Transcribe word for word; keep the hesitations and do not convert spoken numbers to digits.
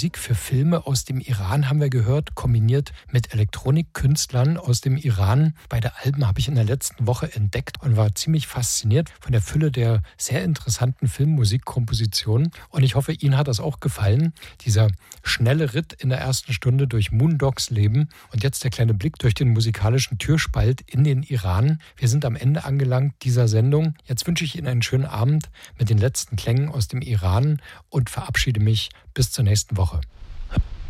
Musik für Filme aus dem Iran haben wir gehört, kombiniert mit Elektronikkünstlern aus dem Iran. Beide Alben habe ich in der letzten Woche entdeckt und war ziemlich fasziniert von der Fülle der sehr interessanten Filmmusikkompositionen. Und ich hoffe, Ihnen hat das auch gefallen, dieser schnelle Ritt in der ersten Stunde durch Moondogs Leben. Und jetzt der kleine Blick durch den musikalischen Türspalt in den Iran. Wir sind am Ende angelangt dieser Sendung. Jetzt wünsche ich Ihnen einen schönen Abend mit den letzten Klängen aus dem Iran und verabschiede mich bis zur nächsten Woche.